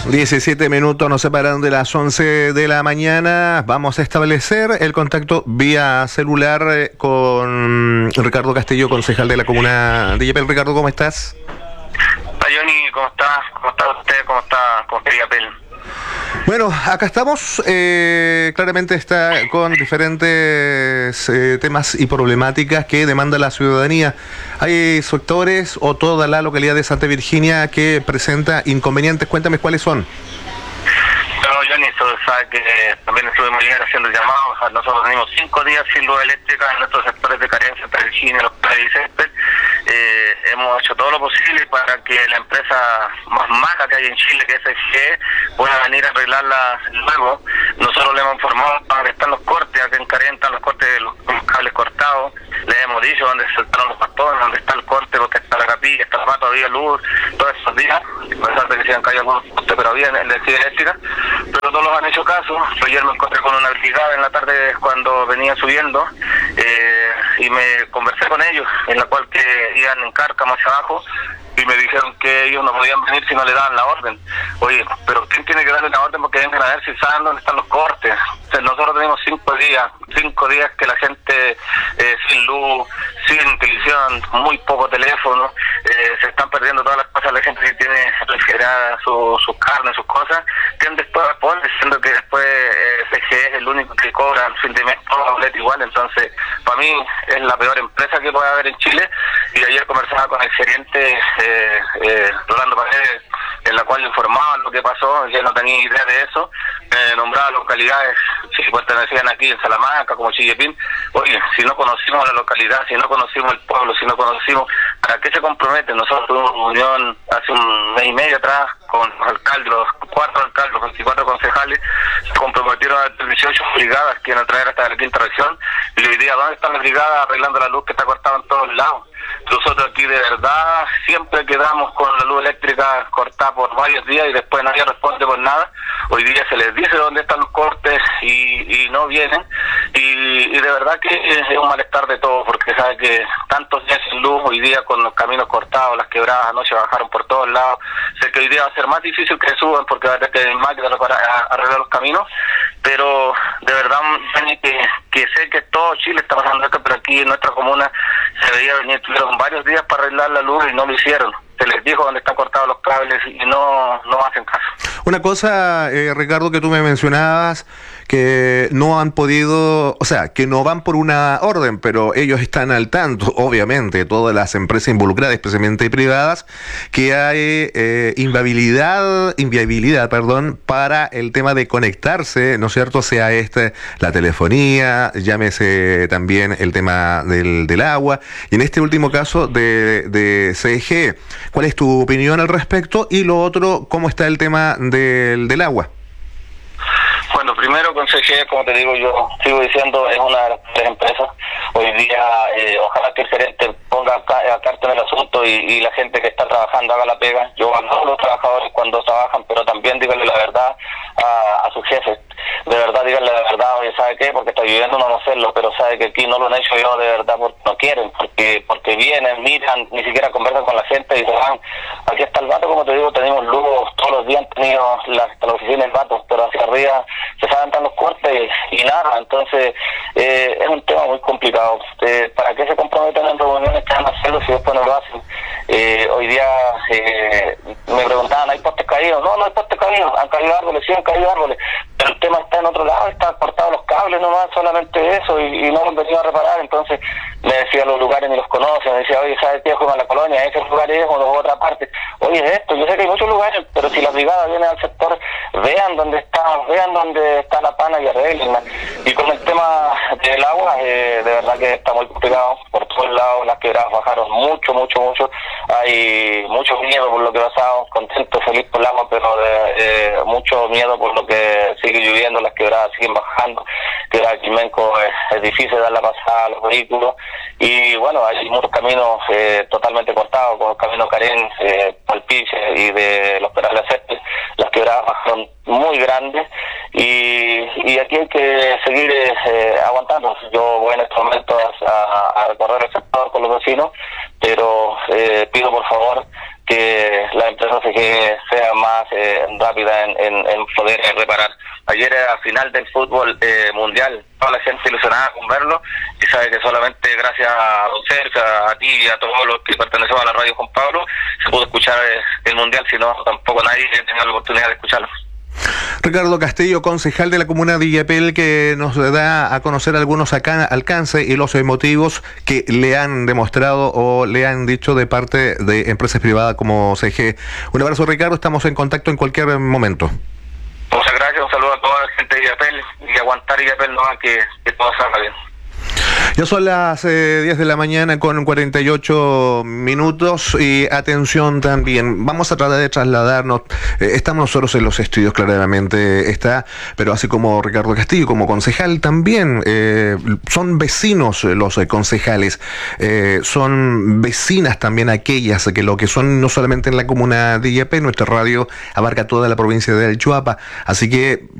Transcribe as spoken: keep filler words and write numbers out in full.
diecisiete minutos nos separan de las once de la mañana. Vamos a establecer el contacto vía celular eh, con Ricardo Castillo, concejal de la comuna de Illapel. Ricardo, ¿cómo estás? Hola Johnny, ¿cómo está? ¿Cómo está usted? ¿Cómo está con Illapel? Bueno, acá estamos, eh, claramente está con diferentes eh, temas y problemáticas que demanda la ciudadanía. Hay sectores o toda la localidad de Santa Virginia que presenta inconvenientes. Cuéntame cuáles son. No, Johnny, eso sabe que también estuvimos ayer haciendo llamados. Nosotros tenemos cinco días sin luz eléctrica en nuestros sectores de carencia, Santa Virginia, los Prados y Césped. Eh, hemos hecho todo lo posible para que la empresa más mala que hay en Chile, que es S G E, pueda venir a arreglarla luego. Nosotros le hemos informado dónde están los cortes, acá en Carén están los cortes de los, los cables cortados. Le hemos dicho dónde saltaron los bastones, dónde está el corte, porque está la capilla, está el vato, había luz, todos esos días. A pesar de que se han caído algunos cortes, pero había energía eléctrica. Pero todos los han hecho caso. Ayer me encontré con una brigada en la tarde cuando venía subiendo eh, y me conversé con ellos, en la cual que iban en Cárcamo hacia abajo, y me dijeron que ellos no podían venir si no le daban la orden. Oye, pero ¿quién tiene que darle la orden? Porque vengan a ver si saben dónde están los cortes. O sea, nosotros tenemos cinco días, cinco días que la gente eh, sin luz, sin televisión, muy poco teléfono, eh, se están perdiendo todas las cosas. La gente que tiene refrigerada su, sus carnes, sus cosas, ¿quién después responde? Diciendo que después eh, C G E es el único que cobra al fin de mes todo la boleta igual. Entonces, para mí es la peor empresa que puede haber en Chile. Y ayer conversaba con el gerente eh, eh, Rolando Paredes, en la cual informaba lo que pasó. Yo no tenía idea de eso. Eh, nombraba localidades, si pertenecían aquí en Salamanca, como Chillepín. Oye, si no conocimos la localidad, si no conocimos el pueblo, si no conocimos, ¿para qué se comprometen? Nosotros tuvimos una reunión hace un mes y medio atrás con los alcaldes, los cuatro alcaldes, los veinticuatro concejales, se comprometieron a dieciocho brigadas que iban a traer hasta la quinta región. Y hoy día, ¿dónde están las brigadas arreglando la luz que está cortada en todos lados? Nosotros aquí de verdad siempre quedamos con la luz eléctrica cortada por varios días y después nadie responde por nada. Hoy día se les dice dónde están los cortes y, y no vienen. Y, y de verdad que es un malestar de todo, porque sabe que tantos días sin luz, hoy día con los caminos cortados, las quebradas anoche bajaron por todos lados. Sé que hoy día va a ser más difícil que suban porque va a tener que máquinas para arreglar los caminos. Pero de verdad que, que sé que todo Chile está pasando esto, pero aquí en nuestra comuna se veía venir, tuvieron varios días para arreglar la luz y no lo hicieron. Se les dijo dónde están cortados los cables y no, no hacen caso. Una cosa, eh, Ricardo, que tú me mencionabas, que no han podido, o sea, que no van por una orden, pero ellos están al tanto, obviamente, todas las empresas involucradas, especialmente privadas, que hay eh, inviabilidad, inviabilidad, perdón, para el tema de conectarse, ¿no es cierto?, sea este, la telefonía, llámese también el tema del, del agua, y en este último caso de, de C G E. ¿Cuál es tu opinión al respecto? Y lo otro, ¿cómo está el tema del, del agua? Bueno, primero con C G E, como te digo, yo sigo diciendo, es una de las tres empresas. Hoy día, eh, ojalá que el gerente ponga a carta en el asunto y, y la gente que está trabajando haga la pega. Yo valoro a los trabajadores cuando trabajan, pero también díganle la verdad a, a sus jefes. De verdad, díganle la verdad, oye, ¿sabe qué? Porque está viviendo no hacerlo, pero sabe que aquí no lo han hecho yo de verdad porque no quieren, porque porque vienen, miran, ni siquiera conversan con la gente y se van. Aquí está el vato, como te digo, tenemos luz, todos los días han tenido la, la oficina del vato, pero hacia arriba se saben tan los cortes y nada. Entonces, eh, es un tema muy complicado. Eh, ¿Para qué se comprometen en reuniones que van a hacerlo si después no lo hacen? Eh, hoy día eh, me preguntaban, ¿hay postes caídos? No, no hay postes caídos, han caído árboles, sí han caído árboles, pero el tema está en otro lado, está cortados los cables nomás, solamente eso, y, y no hemos venido a reparar. Entonces me decía los lugares ni los conocen, me decía, oye, ¿sabes qué? Juega la colonia, ese lugar es o de otra parte. Oye, es esto, yo sé que hay muchos lugares, pero si la brigada viene al sector, vean dónde está, vean dónde está la pana y arreglenla. Y con el tema del agua, eh, de verdad que está muy complicado, por todos lados las quebradas bajaron mucho, mucho, mucho, hay mucho miedo por lo que ha pasado, contento, feliz por el agua, pero de, eh, mucho miedo por lo que sigue lloviendo, las quebradas siguen bajando, quebrada de Quimenco es, es difícil dar la pasada a los vehículos, y bueno, hay muchos caminos eh, totalmente cortados, como el camino Carén, eh, Palpiche y de los Perales Césped, las quebradas bajaron muy grandes, y, y aquí hay que seguir eh, aguantando. Yo voy en este momento a, a recorrer el sector con los vecinos, pero eh, pido por favor que la empresa C G E sea más eh, rápida en, en, en poder eh, reparar. Ayer era final del fútbol eh, mundial, toda la gente ilusionada con verlo, y sabe que solamente gracias a don Sergio, a ti y a todos los que pertenecemos a la radio Juan Pablo, se pudo escuchar eh, el mundial, si no tampoco nadie tenía la oportunidad de escucharlo. Ricardo Castillo, concejal de la comuna de Illapel, que nos da a conocer algunos acá, alcances y los motivos que le han demostrado o le han dicho de parte de empresas privadas como C G. Un abrazo, Ricardo, estamos en contacto en cualquier momento. Muchas gracias, un saludo a toda la gente de Illapel y aguantar Illapel, no, que, que todo salga bien. Ya son las eh, diez de la mañana con cuarenta y ocho minutos y atención también, vamos a tratar de trasladarnos, eh, estamos nosotros en los estudios claramente está, pero así como Ricardo Castillo como concejal también, eh, son vecinos los eh, concejales, eh, son vecinas también aquellas que lo que son no solamente en la comuna de Illapel, nuestra radio abarca toda la provincia del Chuapa, así que